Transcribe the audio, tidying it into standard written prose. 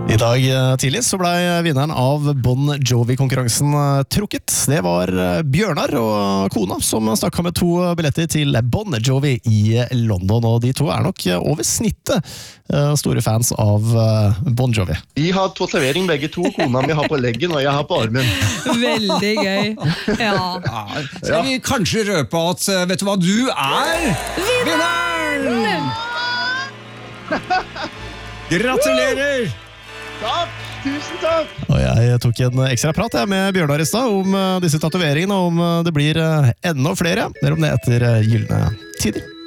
I dag tidlig så ble vinneren av Bon Jovi-konkurransen trukket. Det var Bjørnar og kona som stakk med 2 billetter til Bon Jovi i London, og de 2 nok over snittet store fans av Bon Jovi. Vi har tatovering begge 2, kona mi har på leggen og jeg har på armen. Veldig gøy. Ja. Skal vi kanskje røpe at, vet du hva, du er vinneren! Gratulerer! Takk! Tusen takk! Og jeg tok en ekstra prat med Bjørnar i stad om disse tatoveringene, og om det blir enda flere. Mer om det etter Gyldne Tider.